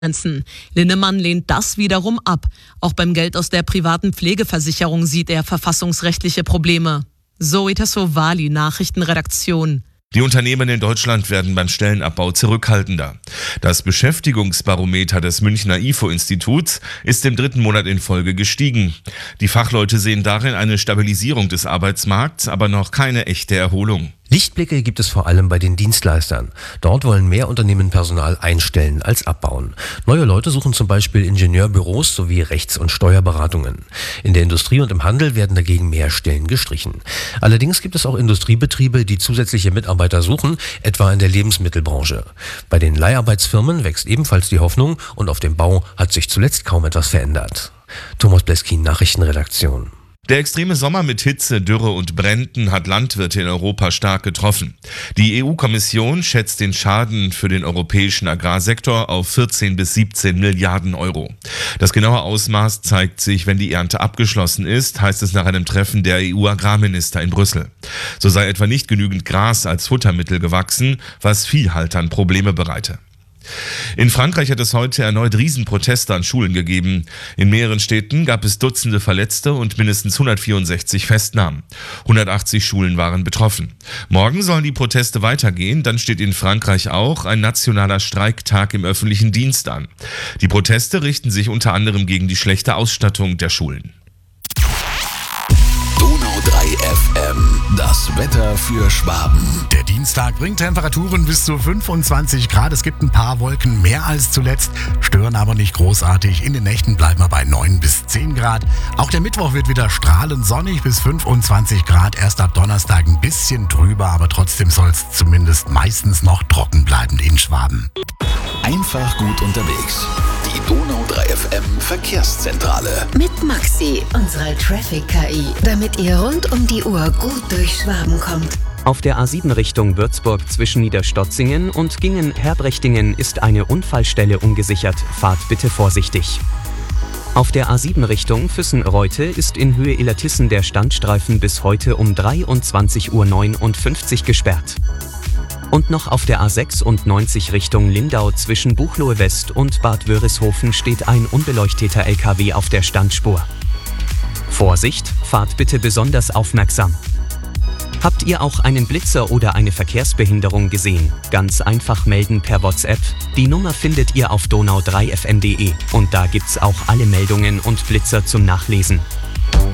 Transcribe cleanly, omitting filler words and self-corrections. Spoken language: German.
Linnemann lehnt das wiederum ab. Auch beim Geld aus der privaten Pflegeversicherung sieht er verfassungsrechtliche Probleme. Zoe Tassovali, Nachrichtenredaktion. Die Unternehmen in Deutschland werden beim Stellenabbau zurückhaltender. Das Beschäftigungsbarometer des Münchner IFO-Instituts ist im 3. Monat in Folge gestiegen. Die Fachleute sehen darin eine Stabilisierung des Arbeitsmarkts, aber noch keine echte Erholung. Lichtblicke gibt es vor allem bei den Dienstleistern. Dort wollen mehr Unternehmen Personal einstellen als abbauen. Neue Leute suchen zum Beispiel Ingenieurbüros sowie Rechts- und Steuerberatungen. In der Industrie und im Handel werden dagegen mehr Stellen gestrichen. Allerdings gibt es auch Industriebetriebe, die zusätzliche Mitarbeiter suchen, etwa in der Lebensmittelbranche. Bei den Leiharbeitsfirmen wächst ebenfalls die Hoffnung und auf dem Bau hat sich zuletzt kaum etwas verändert. Thomas Bleskin, Nachrichtenredaktion. Der extreme Sommer mit Hitze, Dürre und Bränden hat Landwirte in Europa stark getroffen. Die EU-Kommission schätzt den Schaden für den europäischen Agrarsektor auf 14 bis 17 Milliarden Euro. Das genaue Ausmaß zeigt sich, wenn die Ernte abgeschlossen ist, heißt es nach einem Treffen der EU-Agrarminister in Brüssel. So sei etwa nicht genügend Gras als Futtermittel gewachsen, was Viehhaltern Probleme bereite. In Frankreich hat es heute erneut Riesenproteste an Schulen gegeben. In mehreren Städten gab es Dutzende Verletzte und mindestens 164 Festnahmen. 180 Schulen waren betroffen. Morgen sollen die Proteste weitergehen, dann steht in Frankreich auch ein nationaler Streiktag im öffentlichen Dienst an. Die Proteste richten sich unter anderem gegen die schlechte Ausstattung der Schulen. Donau 3 FM, das Wetter für Schwaben. Der Dienstag bringt Temperaturen bis zu 25 Grad. Es gibt ein paar Wolken mehr als zuletzt, stören aber nicht großartig. In den Nächten bleiben wir bei 9 bis 10 Grad. Auch der Mittwoch wird wieder strahlend sonnig bis 25 Grad. Erst ab Donnerstag ein bisschen drüber, aber trotzdem soll es zumindest meistens noch trocken bleiben in Schwaben. Einfach gut unterwegs. Die Donau 3 FM Verkehrszentrale. Mit Maxi, unserer Traffic-KI, damit ihr rund um die Uhr gut durch Schwaben kommt. Auf der A7 Richtung Würzburg zwischen Niederstotzingen und Gingen-Herbrechtingen ist eine Unfallstelle ungesichert. Fahrt bitte vorsichtig. Auf der A7 Richtung Füssen-Reute ist in Höhe Illertissen der Standstreifen bis heute um 23:59 Uhr gesperrt. Und noch auf der A96 Richtung Lindau zwischen Buchloe West und Bad Wörishofen steht ein unbeleuchteter LKW auf der Standspur. Vorsicht, fahrt bitte besonders aufmerksam. Habt ihr auch einen Blitzer oder eine Verkehrsbehinderung gesehen? Ganz einfach melden per WhatsApp. Die Nummer findet ihr auf donau3fm.de und da gibt's auch alle Meldungen und Blitzer zum Nachlesen.